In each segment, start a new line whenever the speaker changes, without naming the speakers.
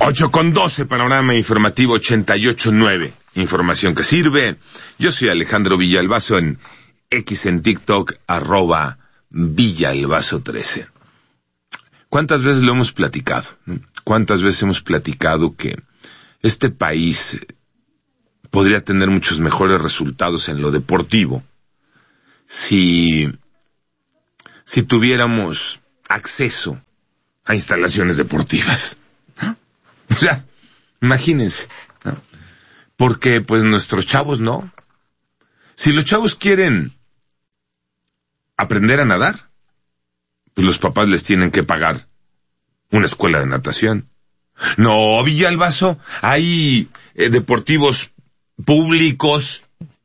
8:12, panorama informativo 88.9. Información que sirve. Yo soy Alejandro Villalbazo en X, en TikTok, @Villalbazo13. ¿Cuántas veces lo hemos platicado? ¿Cuántas veces hemos platicado que este país podría tener muchos mejores resultados en lo deportivo si tuviéramos acceso a instalaciones deportivas? O sea, imagínense, ¿no? Porque pues nuestros chavos no. Si los chavos quieren aprender a nadar, pues los papás les tienen que pagar una escuela de natación. No, Villalbazo, hay deportivos públicos.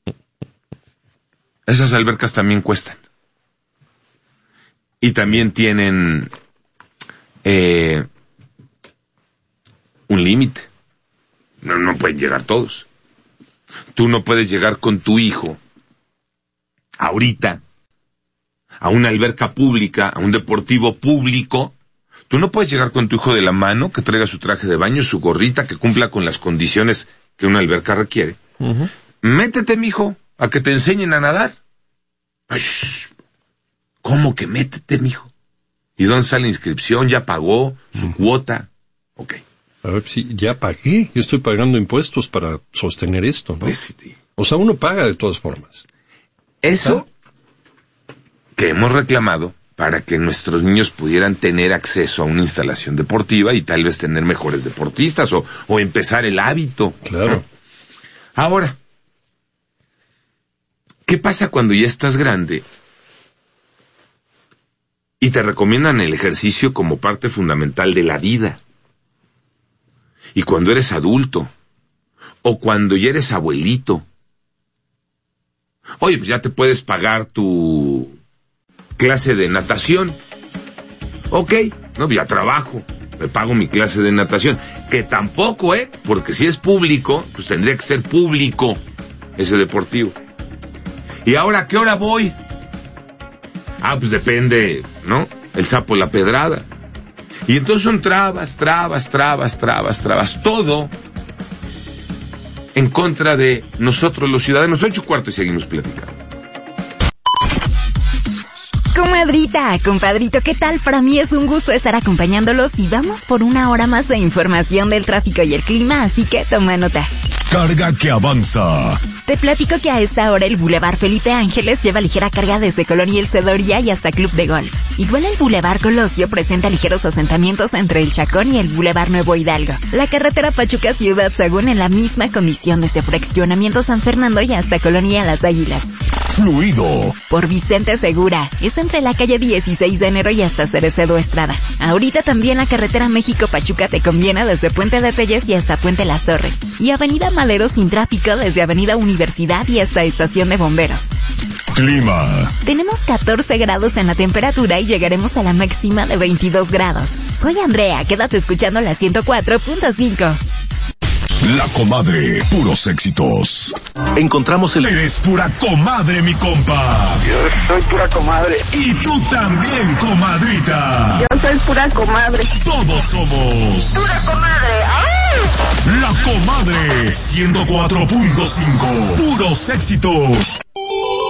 Esas albercas también cuestan. Y también tienen un límite. No pueden llegar todos. Tú no puedes llegar con tu hijo ahorita a una alberca pública, a un deportivo público. Tú no puedes llegar con tu hijo de la mano, que traiga su traje de baño, su gorrita, que cumpla con las condiciones que una alberca requiere. Uh-huh. Métete, mijo, a que te enseñen a nadar. Ay, ¿cómo que métete, mijo? ¿Y dónde está la inscripción? ¿Ya pagó su cuota? Ok.
A ver, sí, ya pagué. Yo estoy pagando impuestos para sostener esto, ¿no?
Pues sí.
O sea, uno paga de todas formas.
Eso que hemos reclamado para que nuestros niños pudieran tener acceso a una instalación deportiva y tal vez tener mejores deportistas o empezar el hábito.
Claro.
Ahora, ¿qué pasa cuando ya estás grande y te recomiendan el ejercicio como parte fundamental de la vida? Y cuando eres adulto, o cuando ya eres abuelito, oye, pues ya te puedes pagar tu clase de natación. Ok, no, ya trabajo, me pago mi clase de natación, que tampoco, porque si es público, pues tendría que ser público ese deportivo. ¿Y ahora a qué hora voy? Pues depende, ¿no? El sapo, la pedrada. Y entonces son trabas, todo en contra de nosotros los ciudadanos. 8:15 y seguimos platicando.
Comadrita, compadrito, ¿qué tal? Para mí es un gusto estar acompañándolos y vamos por una hora más de información del tráfico y el clima, así que toma nota.
Carga que avanza.
Te platico que a esta hora el Boulevard Felipe Ángeles lleva ligera carga desde Colonia El Cedoría y hasta Club de Golf. Igual el Boulevard Colosio presenta ligeros asentamientos entre el Chacón y el Boulevard Nuevo Hidalgo. La carretera Pachuca Ciudad Sagún en la misma condición desde Fraccionamiento San Fernando y hasta Colonia Las Águilas.
Fluido.
Por Vicente Segura, es entre la calle 16 de enero y hasta Cerecedo Estrada. Ahorita también la carretera México-Pachuca te conviene desde Puente de Telles y hasta Puente Las Torres. Y Avenida Madero sin tráfico desde Avenida Universidad y hasta Estación de Bomberos.
Clima.
Tenemos 14 grados en la temperatura y llegaremos a la máxima de 22 grados. Soy Andrea, quédate escuchando la 104.5.
La Comadre, puros éxitos.
Encontramos el...
Eres pura comadre, mi compa.
Yo soy pura comadre.
Y tú también, comadrita.
Yo soy pura comadre.
Todos somos...
¡Pura comadre! ¡Ay!
La Comadre, 104.5. Puros éxitos.